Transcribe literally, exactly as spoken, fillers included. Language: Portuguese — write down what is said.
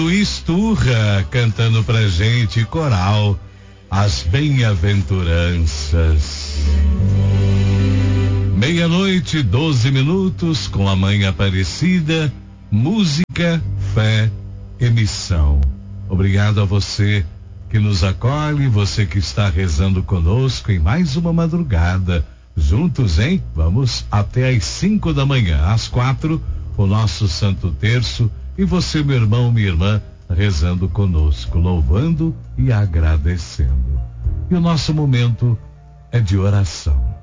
Luiz Turra cantando pra gente, coral, as bem-aventuranças. Meia-noite, doze minutos, com a Mãe Aparecida, música, fé e missão. Obrigado a você que nos acolhe, você que está rezando conosco em mais uma madrugada. Juntos, hein? Vamos até às cinco da manhã, às quatro, o nosso Santo Terço. E você, meu irmão, minha irmã, rezando conosco, louvando e agradecendo. E o nosso momento é de oração.